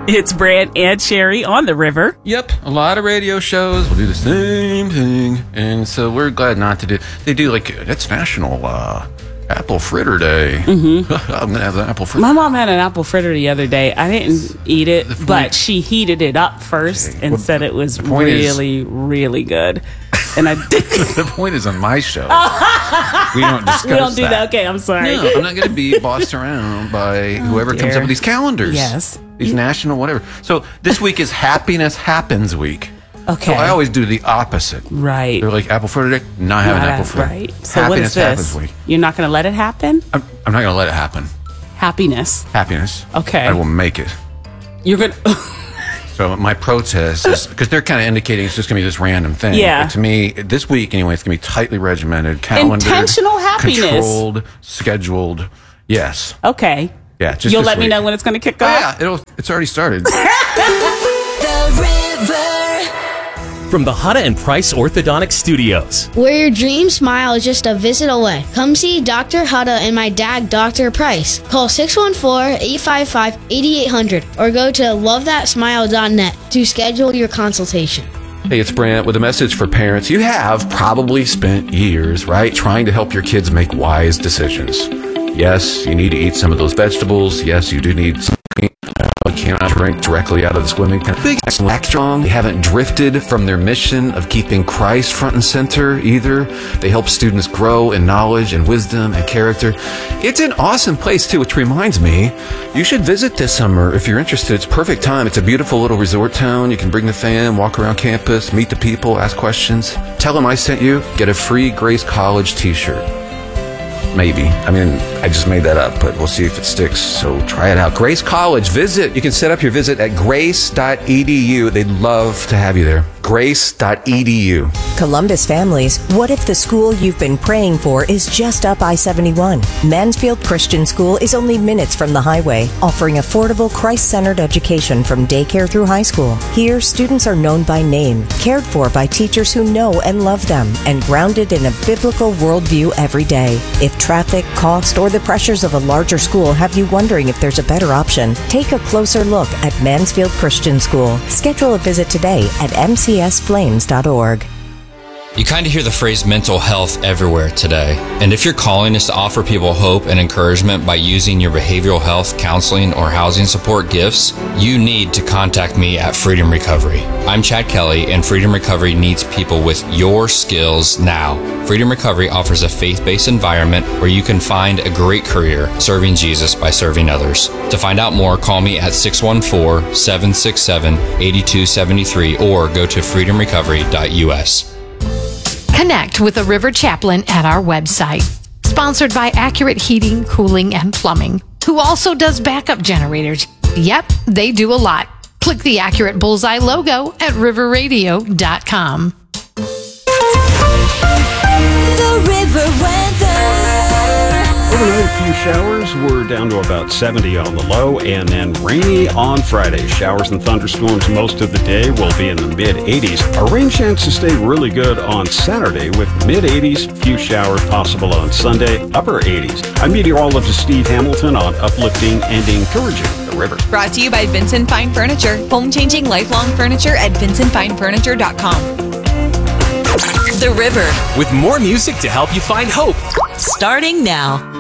It's Brant and Sherry on the river. Yep, a lot of radio shows will do the same thing, and so we're glad not to do. They do it's National Apple Fritter Day. Mm-hmm. I'm gonna have an apple fritter. My mom had an apple fritter the other day. I didn't eat it, but she heated it up first and said it was really good. And I did. The point is, on my show, we don't discuss We don't do that. Okay, I'm sorry. No, I'm not going to be bossed around by whoever comes up with these calendars. Yes. These national whatever. So this week is Happiness Happens Week. Okay. So I always do the opposite. Right. They're like, apple fritter day, not having apple fritter. Right. So Happiness what is this? Happens Week. You're not going to let it happen? I'm not going to let it happen. Happiness. Happiness. Okay. I will make it. You're going to... So my protest is, because they're kind of indicating it's just going to be this random thing. Yeah. But to me, this week anyway, it's going to be tightly regimented, calendared, intentional happiness, controlled, scheduled. Yes. Okay. Yeah. Just You'll this let me week. know when it's going to kick Oh, off. yeah, it's already started. The River. From the Hutta and Price Orthodontic Studios. Where your dream smile is just a visit away. Come see Dr. Hutta and my dad, Dr. Price. Call 614-855-8800 or go to lovethatsmile.net to schedule your consultation. Hey, it's Brant with a message for parents. You have probably spent years, right, trying to help your kids make wise decisions. Yes, you need to eat some of those vegetables. Yes, you do need some cream. You cannot drink directly out of the swimming pool. Big Slack Strong. They haven't drifted from their mission of keeping Christ front and center either. They help students grow in knowledge and wisdom and character. It's an awesome place too, which reminds me, you should visit this summer if you're interested. It's a perfect time. It's a beautiful little resort town. You can bring the fam, walk around campus, meet the people, ask questions. Tell them I sent you. Get a free Grace College t-shirt. Maybe. I mean, I just made that up, but we'll see if it sticks. So try it out. Grace College. Visit. You can set up your visit at grace.edu. They'd love to have you there. Grace.edu. Columbus families, what if the school you've been praying for is just up I-71? Mansfield Christian School is only minutes from the highway, offering affordable Christ-centered education from daycare through high school. Here, students are known by name, cared for by teachers who know and love them, and grounded in a biblical worldview every day. If traffic, cost, or the pressures of a larger school have you wondering if there's a better option, take a closer look at Mansfield Christian School. Schedule a visit today at mcsflames.org. You kind of hear the phrase mental health everywhere today. And if your calling is to offer people hope and encouragement by using your behavioral health, counseling, or housing support gifts, you need to contact me at Freedom Recovery. I'm Chad Kelly, and Freedom Recovery needs people with your skills now. Freedom Recovery offers a faith-based environment where you can find a great career serving Jesus by serving others. To find out more, call me at 614-767-8273 or go to freedomrecovery.us. Connect with a River Chaplain at our website. Sponsored by Accurate Heating, Cooling, and Plumbing, who also does backup generators. Yep, they do a lot. Click the Accurate Bullseye logo at riverradio.com. The River Weather. Overnight, a few showers. We're down to about 70 on the low, and then rainy on Friday. Showers and thunderstorms most of the day will be in the mid-80s. Our rain chances stay really good on Saturday with mid-80s, few showers possible on Sunday, upper 80s. I'm meteorologist Steve Hamilton on Uplifting and Encouraging the River. Brought to you by Vincent Fine Furniture. Home-changing lifelong furniture at vincentfinefurniture.com. The River. With more music to help you find hope. Starting now.